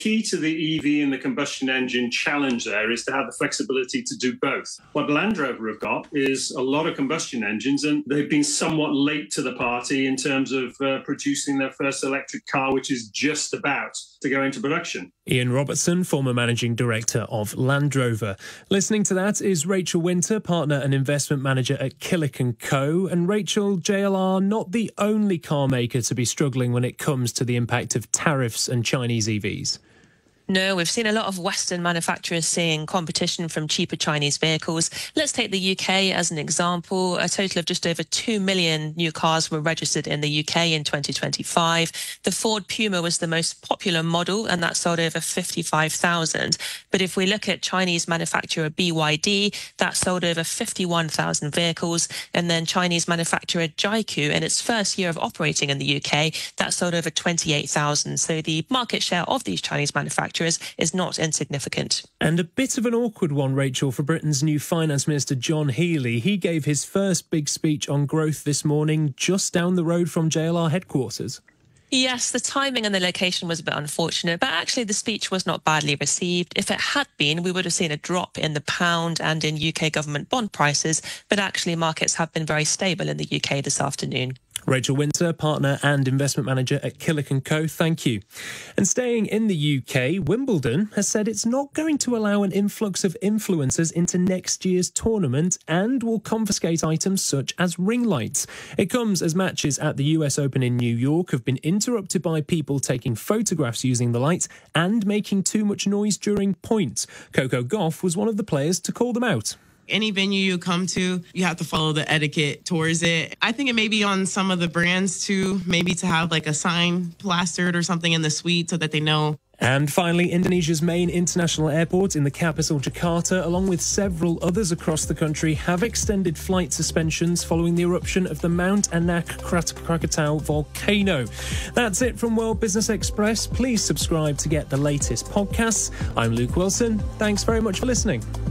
Key to the EV and the combustion engine challenge there is to have the flexibility to do both. What Land Rover have got is a lot of combustion engines, and they've been somewhat late to the party in terms of producing their first electric car, which is just about to go into production. Ian Robertson, former managing director of Land Rover. Listening to that is Rachel Winter, partner and investment manager at Killick & Co. And Rachel, JLR not the only car maker to be struggling when it comes to the impact of tariffs and Chinese EVs. No, we've seen a lot of Western manufacturers seeing competition from cheaper Chinese vehicles. Let's take the UK as an example. A total of just over 2 million new cars were registered in the UK in 2025. The Ford Puma was the most popular model, and that sold over 55,000. But if we look at Chinese manufacturer BYD, that sold over 51,000 vehicles. And then Chinese manufacturer JAICU, in its first year of operating in the UK, that sold over 28,000. So the market share of these Chinese manufacturers is not insignificant. And a bit of an awkward one, Rachel, for Britain's new Finance Minister John Healey. He gave his first big speech on growth this morning just down the road from JLR headquarters. Yes, the timing and the location was a bit unfortunate, but actually the speech was not badly received. If it had been, we would have seen a drop in the pound and in UK government bond prices, but actually markets have been very stable in the UK this afternoon. Rachel Winter, partner and investment manager at Killick & Co. Thank you. And staying in the UK, Wimbledon has said it's not going to allow an influx of influencers into next year's tournament and will confiscate items such as ring lights. It comes as matches at the US Open in New York have been interrupted by people taking photographs using the lights and making too much noise during points. Coco Gauff was one of the players to call them out. Any venue you come to, you have to follow the etiquette towards it. I think it may be on some of the brands too, maybe to have like a sign plastered or something in the suite so that they know. And finally, Indonesia's main international airport in the capital, Jakarta, along with several others across the country, have extended flight suspensions following the eruption of the Mount Anak Krakatau volcano. That's it from World Business Express. Please subscribe to get the latest podcasts. I'm Luke Wilson. Thanks very much for listening.